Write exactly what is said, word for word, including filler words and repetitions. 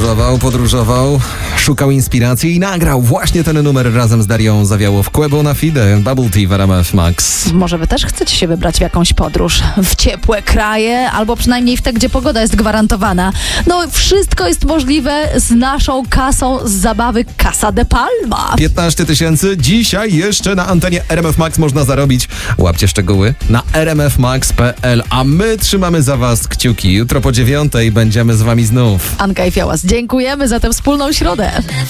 podróżował, podróżował, szukał inspiracji i nagrał właśnie ten numer razem z Darią Zawiało w Quebo na Fide, Bubble Tea w R M F Max. Może wy też chcecie się wybrać w jakąś podróż? W ciepłe kraje, albo przynajmniej w te, gdzie pogoda jest gwarantowana. No, wszystko jest możliwe z naszą kasą z zabawy Casa de Palma. piętnaście tysięcy dzisiaj jeszcze na antenie R M F Max można zarobić. Łapcie szczegóły na r m f max kropka p l, a my trzymamy za was kciuki. Jutro po dziewiątej będziemy z wami znów. Anka i Fiałas, dziękujemy za tę wspólną środę.